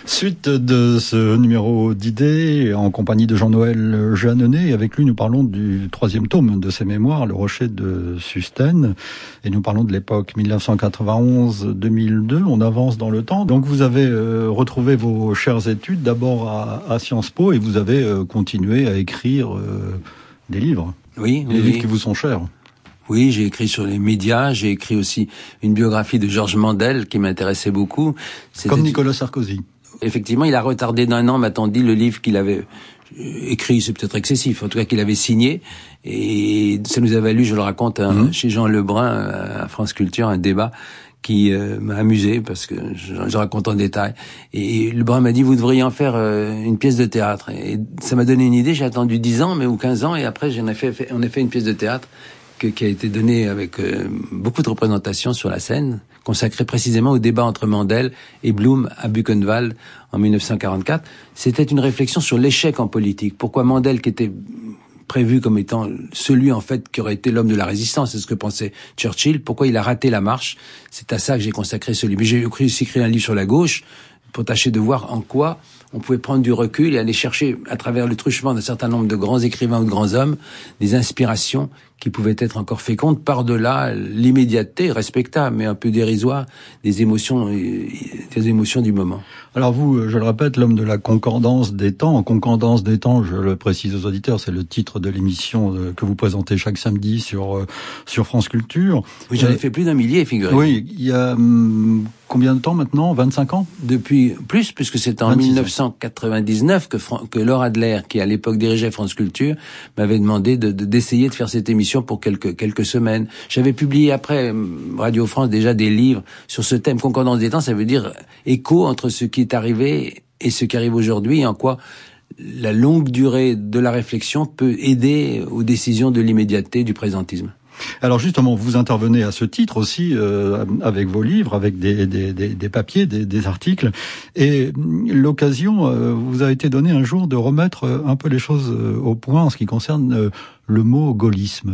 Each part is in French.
Suite de ce numéro d'idées en compagnie de Jean-Noël Jeanneney. Avec lui, nous parlons du 3e tome de ses mémoires, Le Rocher de Sustène. Et nous parlons de l'époque 1991-2002. On avance dans le temps. Donc vous avez retrouvé vos chères études d'abord à Sciences Po et vous avez continué à écrire des livres. Oui. Des livres qui vous sont chers. Oui, j'ai écrit sur les médias, j'ai écrit aussi une biographie de Georges Mandel qui m'intéressait beaucoup. Comme Nicolas Sarkozy. Effectivement, il a retardé d'1 an, m'a-t-on dit, le livre qu'il avait écrit, c'est peut-être excessif, en tout cas qu'il avait signé. Et ça nous a valu, je le raconte, chez Jean Lebrun, à France Culture, un débat qui m'a amusé parce que je raconte en détail. Et Lebrun m'a dit, vous devriez en faire une pièce de théâtre. Et ça m'a donné une idée, j'ai attendu 10 ans, ou 15 ans, et après on a fait une pièce de théâtre qui a été donnée avec beaucoup de représentations sur la scène, consacrée précisément au débat entre Mandel et Blum à Buchenwald en 1944. C'était une réflexion sur l'échec en politique. Pourquoi Mandel, qui était prévu comme étant celui en fait qui aurait été l'homme de la résistance, c'est ce que pensait Churchill, pourquoi il a raté la marche. C'est à ça que j'ai consacré ce livre. Mais j'ai aussi écrit un livre sur la gauche pour tâcher de voir en quoi on pouvait prendre du recul et aller chercher, à travers le truchement d'un certain nombre de grands écrivains ou de grands hommes, des inspirations qui pouvaient être encore fécondes par-delà l'immédiateté respectable, mais un peu dérisoire, des émotions du moment. Alors vous, je le répète, l'homme de la concordance des temps. En concordance des temps, je le précise aux auditeurs, c'est le titre de l'émission que vous présentez chaque samedi sur France Culture. Oui, j'en ai fait plus d'1 millier, figurez-vous. Oui, il y a combien de temps maintenant? 25 ans? Depuis plus, puisque c'est en 1999 que Laure Adler, qui à l'époque dirigeait France Culture, m'avait demandé d'essayer de faire cette émission pour quelques semaines. J'avais publié après Radio France déjà des livres sur ce thème. Concordance des temps, ça veut dire écho entre ce qui est arrivé et ce qui arrive aujourd'hui, et en quoi la longue durée de la réflexion peut aider aux décisions de l'immédiateté du présentisme. Alors justement, vous intervenez à ce titre aussi avec vos livres, avec des papiers, des articles, et l'occasion vous a été donnée un jour de remettre un peu les choses au point en ce qui concerne le mot gaullisme,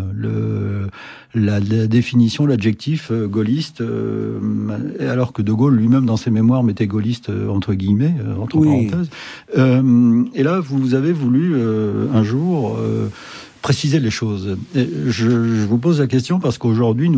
la définition, l'adjectif gaulliste, alors que De Gaulle lui-même dans ses mémoires mettait gaulliste entre guillemets, entre parenthèses. Et là, vous avez voulu un jour préciser les choses. Et je vous pose la question parce qu'aujourd'hui,